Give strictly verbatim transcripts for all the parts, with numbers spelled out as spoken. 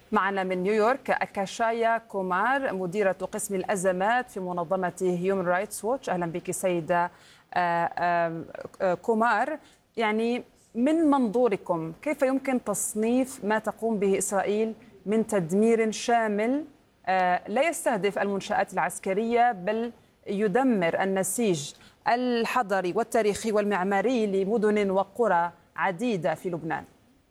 معنا من نيويورك أكاشايا كومار مديرة قسم الأزمات في منظمة هيومن رايتس ووتش. أهلا بك سيدة كومار. يعني من منظوركم كيف يمكن تصنيف ما تقوم به إسرائيل من تدمير شامل لا يستهدف المنشآت العسكرية بل يدمر النسيج الحضري والتاريخي والمعماري لمدن وقرى عديدة في لبنان؟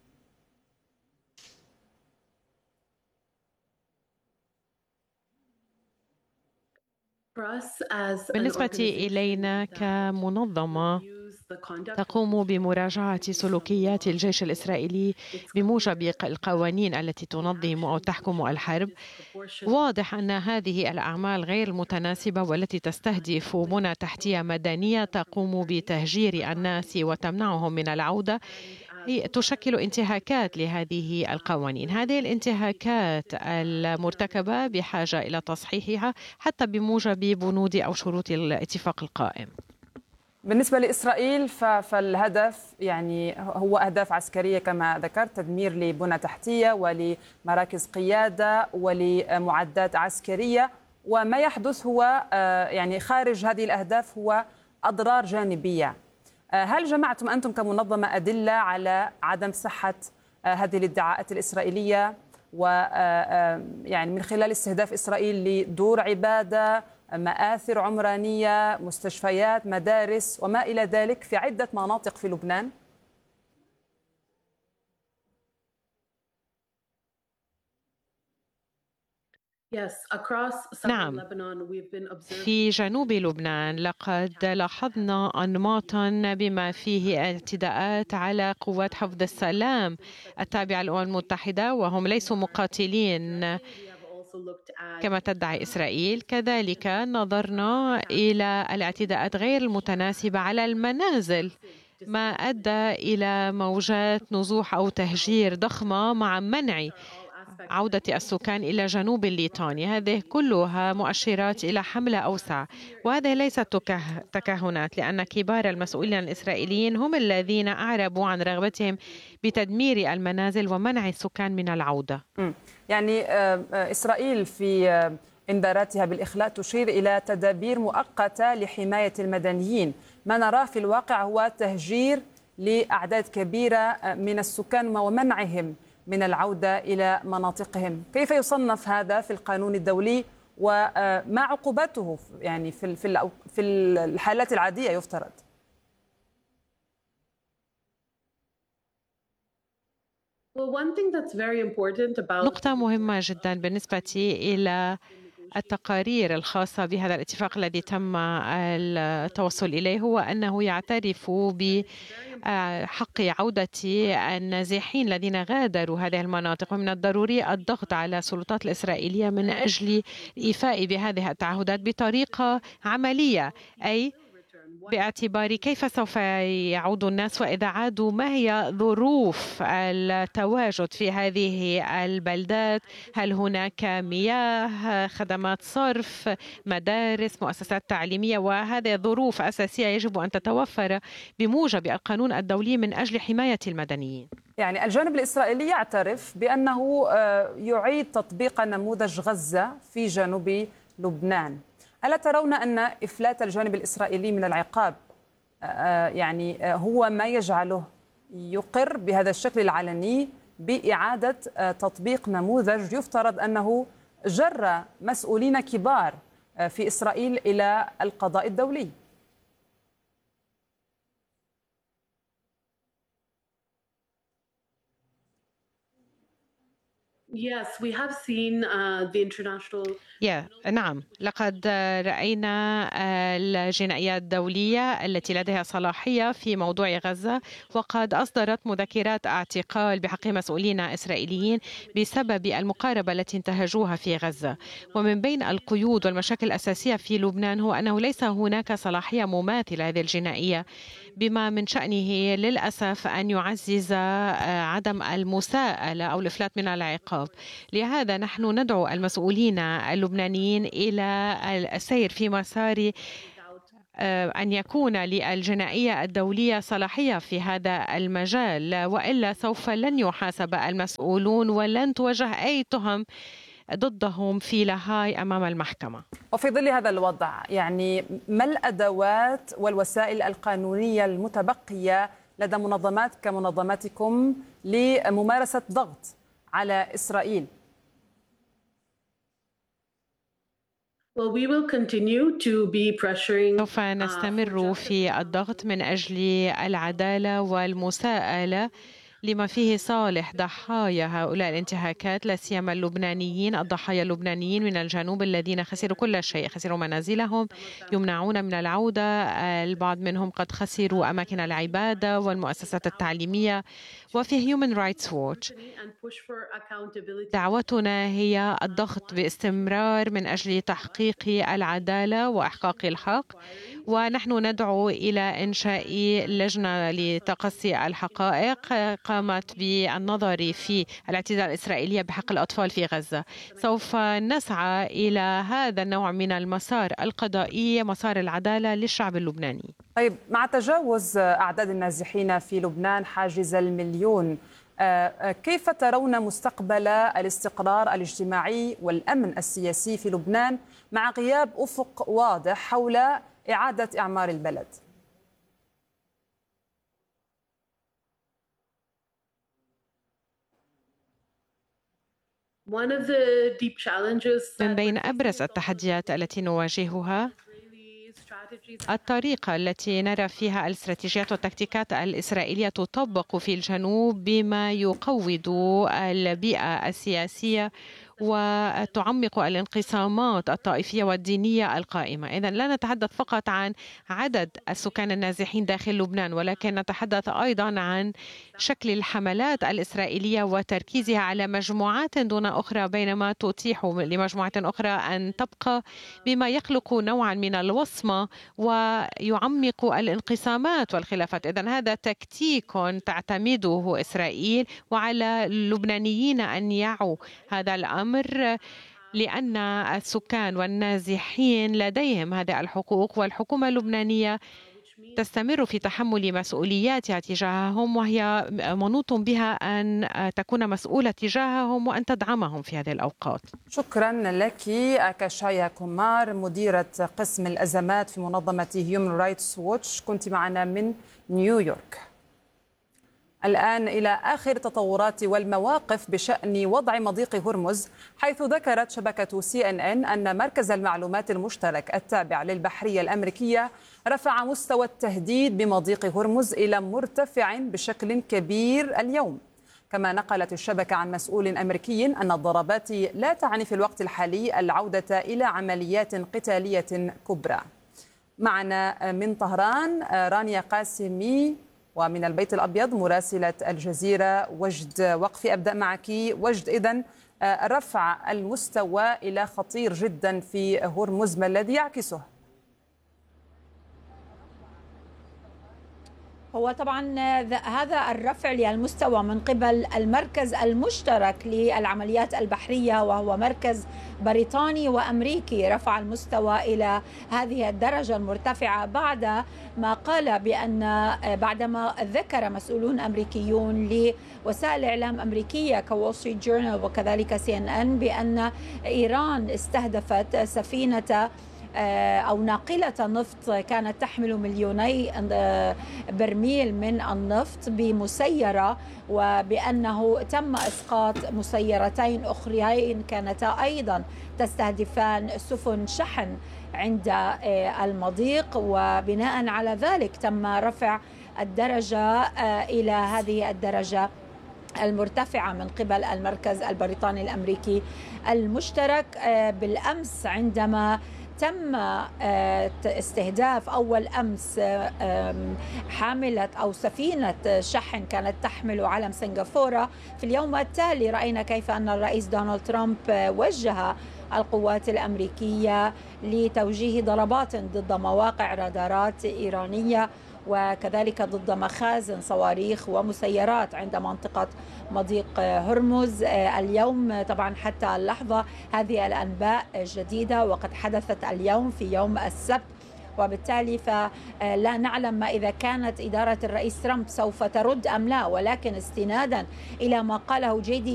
بالنسبة إلينا كمنظمة تقوم بمراجعة سلوكيات الجيش الإسرائيلي بموجب القوانين التي تنظم أو تحكم الحرب، واضح أن هذه الأعمال غير متناسبة والتي تستهدف بنى تحتية مدنية تقوم بتهجير الناس وتمنعهم من العودة تشكل انتهاكات لهذه القوانين. هذه الانتهاكات المرتكبة بحاجة إلى تصحيحها حتى بموجب بنود أو شروط الاتفاق القائم. بالنسبة لإسرائيل فالهدف يعني هو أهداف عسكرية كما ذكرت، تدمير لبنى تحتية ولمراكز قيادة ولمعدات عسكرية، وما يحدث هو يعني خارج هذه الأهداف هو أضرار جانبية. هل جمعتم أنتم كمنظمة أدلة على عدم صحة هذه الادعاءات الإسرائيلية، ويعني من خلال استهداف إسرائيل لدور عبادة، مآثر عمرانية، مستشفيات، مدارس وما إلى ذلك في عدة مناطق في لبنان؟ نعم، في جنوب لبنان لقد لاحظنا أنماطا بما فيه اعتداءات على قوات حفظ السلام التابعة للأمم المتحدة، وهم ليسوا مقاتلين كما تدعي إسرائيل. كذلك نظرنا إلى الاعتداءات غير المتناسبة على المنازل، ما أدى إلى موجات نزوح أو تهجير ضخمة مع منع عودة السكان إلى جنوب الليطاني. هذه كلها مؤشرات إلى حملة أوسع، وهذه ليست تكهنات، لأن كبار المسؤولين الإسرائيليين هم الذين أعربوا عن رغبتهم بتدمير المنازل ومنع السكان من العودة. يعني إسرائيل في إنذاراتها بالإخلاء تشير إلى تدابير مؤقتة لحماية المدنيين، ما نراه في الواقع هو تهجير لأعداد كبيرة من السكان ومنعهم من العودة إلى مناطقهم. كيف يصنف هذا في القانون الدولي وما عقوبته يعني في في الحالات العادية يفترض؟ نقطة مهمة جدا بالنسبة إلى التقارير الخاصة بهذا الاتفاق الذي تم التوصل إليه هو أنه يعترف بحق عودة النازحين الذين غادروا هذه المناطق، ومن الضروري الضغط على السلطات الإسرائيلية من أجل الإيفاء بهذه التعهدات بطريقة عملية، أي باعتبار كيف سوف يعود الناس، وإذا عادوا ما هي ظروف التواجد في هذه البلدات، هل هناك مياه، خدمات صرف، مدارس، مؤسسات تعليمية، وهذه ظروف أساسية يجب أن تتوفر بموجب القانون الدولي من أجل حماية المدنيين. يعني الجانب الإسرائيلي يعترف بأنه يعيد تطبيق نموذج غزة في جنوب لبنان. ألا ترون أن إفلات الجانب الإسرائيلي من العقاب يعني هو ما يجعله يقر بهذا الشكل العلني بإعادة تطبيق نموذج يفترض أنه جر مسؤولين كبار في إسرائيل إلى القضاء الدولي؟ Yes, we have seen uh, the international. Yeah, نعم، لقد رأينا الجنائيات الدولية التي لديها صلاحية في موضوع غزة، وقد أصدرت مذكرات اعتقال بحق مسؤولين إسرائيليين بسبب المقاربة التي انتهجوها في غزة. ومن بين القيود والمشاكل الأساسية في لبنان هو أنه ليس هناك صلاحية مماثلة هذه الجنائية، بما من شأنه للأسف أن يعزز عدم المساءلة أو الإفلات من العقاب. لهذا نحن ندعو المسؤولين اللبنانيين إلى السير في مسار أن يكون للجنائية الدولية صلاحية في هذا المجال، وإلا سوف لن يحاسب المسؤولون ولن توجه أي تهم ضدهم في لاهاي أمام المحكمة. وفي ظل هذا الوضع يعني ما الأدوات والوسائل القانونية المتبقية لدى منظمات كمنظماتكم لممارسة ضغط على إسرائيل؟ Well, we will continue to be pressuring. سوف نستمر في الضغط من أجل العدالة والمساءلة لما فيه صالح ضحايا هؤلاء الانتهاكات، لا سيما اللبنانيين، الضحايا اللبنانيين من الجنوب الذين خسروا كل شيء، خسروا منازلهم، يمنعون من العودة، البعض منهم قد خسروا أماكن العبادة والمؤسسات التعليمية. وفي Human Rights Watch دعوتنا هي الضغط باستمرار من أجل تحقيق العدالة وإحقاق الحق، ونحن ندعو إلى إنشاء لجنة لتقصي الحقائق قامت بالنظر في الاعتداء الإسرائيلي بحق الأطفال في غزة. سوف نسعى إلى هذا النوع من المسار القضائي، مسار العدالة للشعب اللبناني. طيب، مع تجاوز أعداد النازحين في لبنان حاجز المليون، كيف ترون مستقبل الاستقرار الاجتماعي والأمن السياسي في لبنان مع غياب أفق واضح حول إعادة إعمار البلد؟ من بين أبرز التحديات التي نواجهها الطريقة التي نرى فيها الاستراتيجيات والتكتيكات الإسرائيلية تطبق في الجنوب بما يقوض البيئة السياسية وتعمق الانقسامات الطائفية والدينية القائمة. إذن لا نتحدث فقط عن عدد السكان النازحين داخل لبنان، ولكن نتحدث أيضا عن شكل الحملات الإسرائيلية وتركيزها على مجموعات دون أخرى، بينما تتيح لمجموعة أخرى أن تبقى، بما يخلق نوعا من الوصمة ويعمق الانقسامات والخلافات. إذن هذا تكتيك تعتمده إسرائيل، وعلى اللبنانيين أن يعوا هذا الأمر، لأن السكان والنازحين لديهم هذه الحقوق، والحكومة اللبنانية تستمر في تحمل مسؤولياتها تجاههم، وهي منوط بها أن تكون مسؤولة تجاههم وأن تدعمهم في هذه الأوقات. شكرا لك أكاشايا كومار، مديرة قسم الأزمات في منظمة Human Rights Watch، كنت معنا من نيويورك. الآن إلى آخر التطورات والمواقف بشأن وضع مضيق هرمز، حيث ذكرت شبكة سي إن إن أن مركز المعلومات المشترك التابع للبحرية الأمريكية رفع مستوى التهديد بمضيق هرمز إلى مرتفع بشكل كبير اليوم. كما نقلت الشبكة عن مسؤول أمريكي أن الضربات لا تعني في الوقت الحالي العودة إلى عمليات قتالية كبرى. معنا من طهران رانيا قاسمي، ومن البيت الأبيض مراسلة الجزيرة وجد وقفي. أبدأ معك وجد. إذن رفع المستوى إلى خطير جدا في هرمز، ما الذي يعكسه؟ هو طبعا هذا الرفع للمستوى من قبل المركز المشترك للعمليات البحرية، وهو مركز بريطاني وأمريكي، رفع المستوى إلى هذه الدرجة المرتفعة بعد ما قال بأن بعدما ذكر مسؤولون أمريكيون لوسائل إعلام أمريكية كوول ستريت جورنال وكذلك سي إن إن بأن إيران استهدفت سفينة أو ناقلة نفط كانت تحمل مليوني برميل من النفط بمسيرة، وبأنه تم إسقاط مسيرتين أخريين كانتا أيضا تستهدفان سفن شحن عند المضيق، وبناء على ذلك تم رفع الدرجة إلى هذه الدرجة المرتفعة من قبل المركز البريطاني الأمريكي المشترك. بالأمس عندما تم استهداف أول أمس حاملة أو سفينة شحن كانت تحمل علم سنغافورة، في اليوم التالي رأينا كيف أن الرئيس دونالد ترامب وجه القوات الأمريكية لتوجيه ضربات ضد مواقع رادارات إيرانية وكذلك ضد مخازن صواريخ ومسيرات عند منطقة مضيق هرمز. اليوم طبعا حتى اللحظة هذه الأنباء جديدة، وقد حدثت اليوم في يوم السبت، وبالتالي فلا نعلم ما إذا كانت إدارة الرئيس ترامب سوف ترد أم لا، ولكن استنادا إلى ما قاله جي دي